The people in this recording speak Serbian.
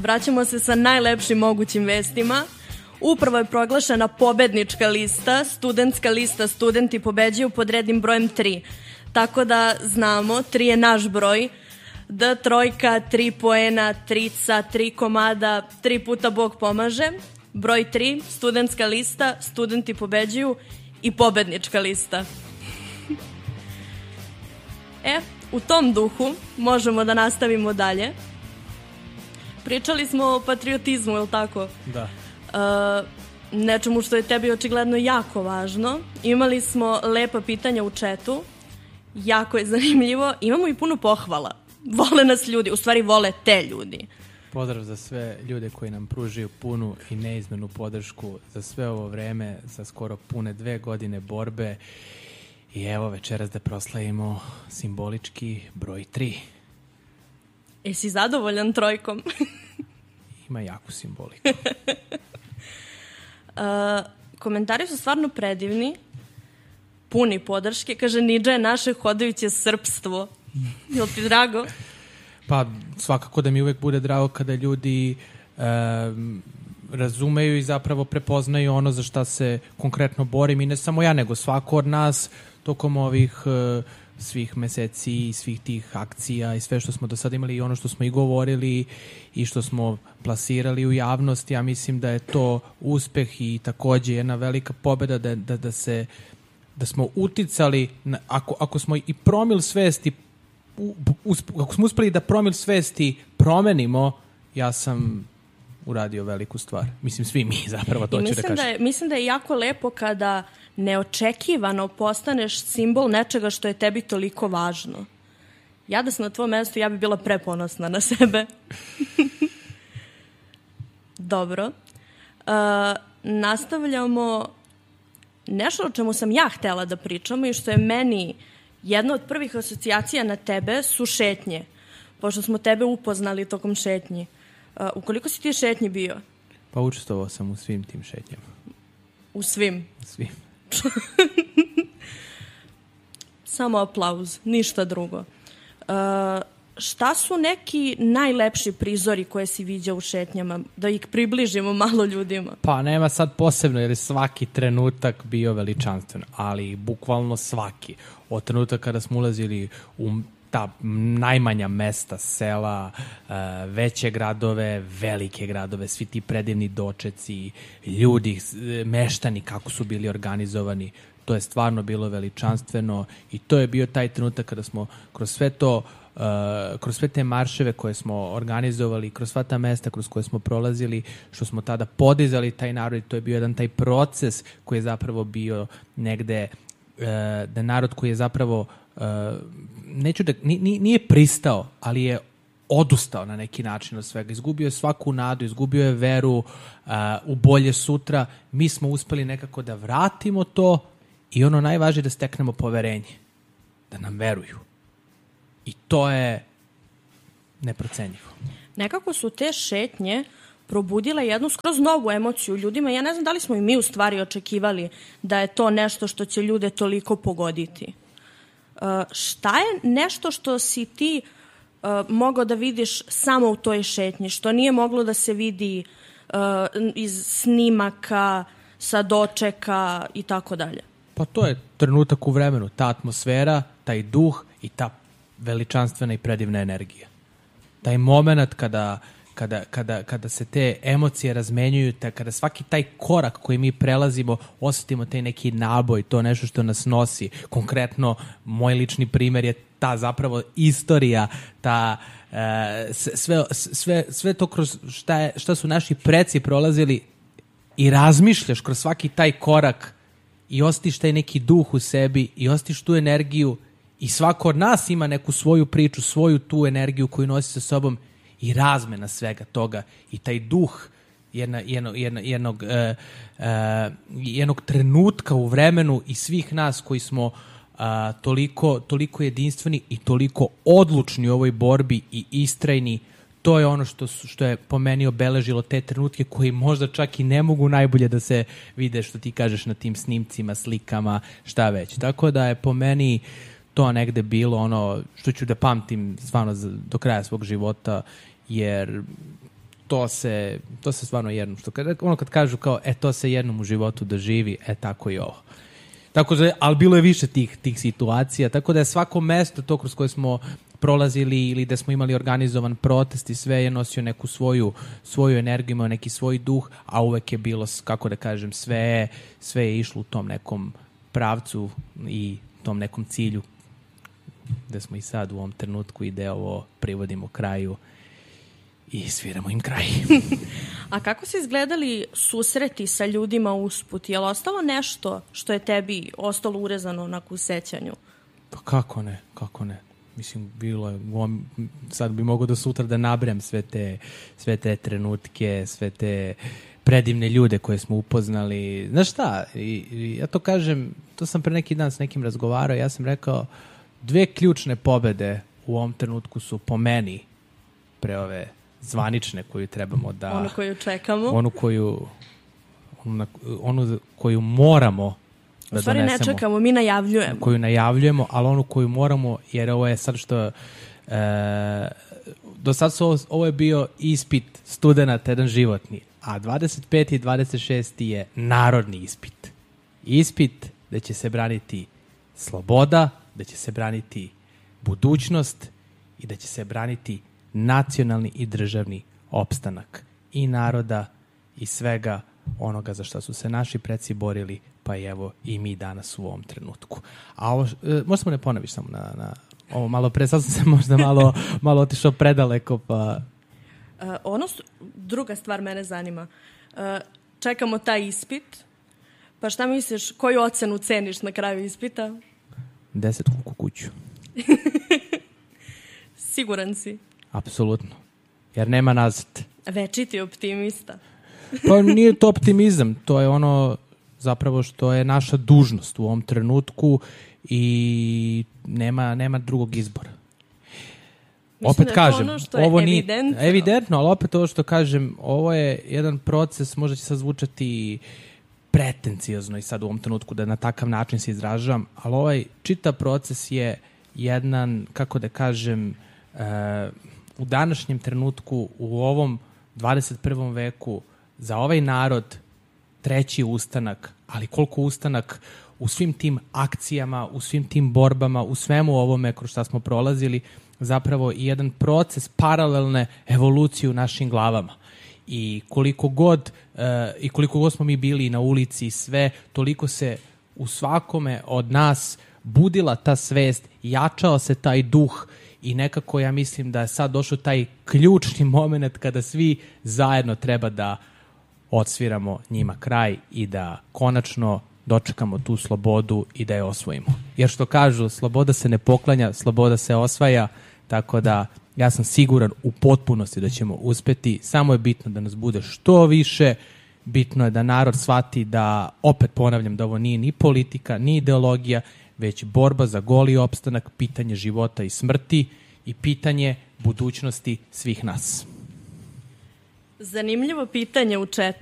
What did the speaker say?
vraćamo se sa najlepšim mogućim vestima. Upravo je proglašena pobednička lista, studentska lista Studenti pobeđuju pod rednim brojem 3. Tako da znamo, 3 je naš broj, D trojka, 3 poena, trica, 3 komada, 3 puta Bog pomaže. Broj 3, studentska lista, Studenti pobeđuju i pobednička lista. U tom duhu možemo da nastavimo dalje. Pričali smo o patriotizmu, je li tako? Da. Nečemu što je tebi očigledno jako važno. Imali smo lepa pitanja u chatu. Jako je zanimljivo. Imamo i puno pohvala. Vole nas ljudi, u stvari vole te ljudi. Pozdrav za sve ljude koji nam pružaju punu i neizmjernu podršku za sve ovo vreme, za skoro pune 2 godine borbe. I evo večeras da proslavimo simbolički broj 3. Jesi zadovoljan trojkom? Ima jaku simboliku. Komentari su stvarno predivni, puni podrške. Kaže, Nidža je naše hodajuće srpstvo. Je li ti drago? Pa svakako da mi uvek bude drago kada ljudi razumeju i zapravo prepoznaju ono za šta se konkretno borim. I ne samo ja, nego svako od nas tokom ovih svih meseci i svih tih akcija i sve što smo do sada imali i ono što smo i govorili i što smo plasirali u javnost. Ja mislim da je to uspeh i takođe jedna velika pobeda da smo uticali, ako smo i promil svesti, ako smo uspeli da promil svesti promenimo, ja sam uradio veliku stvar. Mislim, svi mi zapravo to ću da kažem. Mislim da je jako lepo kada neočekivano postaneš simbol nečega što je tebi toliko važno. Ja da sam na tvojom mestu, ja bi bila preponosna na sebe. Dobro. Nastavljamo nešto o čemu sam ja htela da pričamo i što je meni jedna od prvih asocijacija na tebe su šetnje. Pošto smo tebe upoznali tokom šetnji. Ukoliko si ti šetnji bio? Pa učestvovao sam u svim tim šetnjama. U svim? U svim. Samo aplauz, ništa drugo. Šta su neki najlepši prizori koje si viđao u šetnjama? Da ih približimo malo ljudima. Pa nema sad posebno, jer je svaki trenutak bio veličanstven, ali bukvalno svaki. Od trenutka kada smo ulazili u ta najmanja mesta, sela, veće gradove, velike gradove, svi ti predivni dočeci, ljudi, meštani, kako su bili organizovani, to je stvarno bilo veličanstveno i to je bio taj trenutak kada smo kroz sve to, kroz sve te marševe koje smo organizovali, kroz sva ta mesta kroz koje smo prolazili, što smo tada podizali taj narod i to je bio jedan taj proces koji je zapravo bio negde, da narod koji je zapravo nije pristao, ali je odustao na neki način od svega. Izgubio je svaku nadu, izgubio je veru u bolje sutra. Mi smo uspeli nekako da vratimo to i ono najvažnije da steknemo poverenje. Da nam veruju. I to je neprocenjivo. Nekako su te šetnje probudile jednu skroz novu emociju ljudima. Ja ne znam da li smo i mi u stvari očekivali da je to nešto što će ljude toliko pogoditi. Šta je nešto što si ti mogao da vidiš samo u toj šetnji, što nije moglo da se vidi iz snimaka, sa dočeka i tako dalje? Pa to je trenutak u vremenu, ta atmosfera, taj duh i ta veličanstvena i predivna energija. Taj moment kada se te emocije razmenjuju, kada svaki taj korak koji mi prelazimo, osjetimo taj neki naboj, to nešto što nas nosi. Konkretno, moj lični primjer je ta zapravo istorija, ta sve to kroz šta su naši preci prolazili i razmišljaš kroz svaki taj korak i osjetiš taj neki duh u sebi i osjetiš tu energiju i svako od nas ima neku svoju priču, svoju tu energiju koju nosi sa sobom i razmena svega toga i taj duh jednog trenutka u vremenu i svih nas koji smo toliko jedinstveni i toliko odlučni u ovoj borbi i istrajni, to je ono što je po meni obeležilo te trenutke koji možda čak i ne mogu najbolje da se vide, što ti kažeš, na tim snimcima, slikama, šta već. Tako da je po meni to negde bilo ono što ću da pamtim stvarno do kraja svog života, jer to se stvarno jednom, kad kažu kao, to se jednom u životu doživi, tako i ovo. Tako da, ali bilo je više tih situacija, tako da je svako mesto to kroz koje smo prolazili ili da smo imali organizovan protest i sve je nosio neku svoju energiju, imao neki svoj duh, a uvek je bilo, kako da kažem, sve je išlo u tom nekom pravcu i tom nekom cilju gde smo i sad u ovom trenutku i da ovo privodimo kraju i sviramo im kraj. A kako su izgledali susreti sa ljudima usput? Je li ostalo nešto što je tebi ostalo urezano onako u sećanju? Pa kako ne. Mislim, bilo je, sad bi mogao do sutra da nabrem sve te trenutke, sve te predivne ljude koje smo upoznali. Znaš šta, ja to kažem, to sam pre neki dan s nekim razgovarao, ja sam rekao, 2 ključne pobede u ovom trenutku su po meni pre ove zvanične koju trebamo da... Onu koju čekamo. Onu koju moramo da donesemo. U stvari ne čekamo, mi najavljujemo. Koju najavljujemo, ali onu koju moramo, jer ovo je sad što... do sad ovo je bio ispit studenata, jedan životni, a 25. i 26. je narodni ispit. Ispit da će se braniti sloboda, da će se braniti budućnost i da će se braniti nacionalni i državni opstanak i naroda i svega onoga za što su se naši preci borili, pa evo i mi danas u ovom trenutku. A ovo, možda ne ponoviš samo na ovo malo pre, sad sam se možda malo otišao predaleko, pa... Druga stvar mene zanima. Čekamo taj ispit, pa šta misliš, koju ocenu ceniš na kraju ispita? 10 u kuću. Siguran si? Apsolutno. Jer nema nazad. Večiti optimista. Pa nije to optimizam, to je ono zapravo što je naša dužnost u ovom trenutku i nema drugog izbora. Mislim opet kažem, ono što je ovo nije evidentno, ali opet ovo što kažem, ovo je jedan proces, možda će sad zvučati pretencijozno i sad u ovom trenutku da na takav način se izražavam, ali ovaj čitav proces je jedan, kako da kažem, u današnjem trenutku, u ovom 21. veku, za ovaj narod treći ustanak, ali koliko ustanak u svim tim akcijama, u svim tim borbama, u svemu ovome kroz šta smo prolazili, zapravo i jedan proces paralelne evolucije u našim glavama. I koliko god smo mi bili na ulici i sve, toliko se u svakome od nas budila ta svest, jačao se taj duh i nekako ja mislim da je sad došao taj ključni moment kada svi zajedno treba da odsviramo njima kraj i da konačno dočekamo tu slobodu i da je osvojimo. Jer što kažu, sloboda se ne poklanja, sloboda se osvaja, tako da ja sam siguran u potpunosti da ćemo uspeti. Samo je bitno da nas bude što više, bitno je da narod shvati da, opet ponavljam, da ovo nije ni politika, ni ideologija, već borba za goli opstanak, pitanje života i smrti i pitanje budućnosti svih nas. Zanimljivo pitanje u chatu.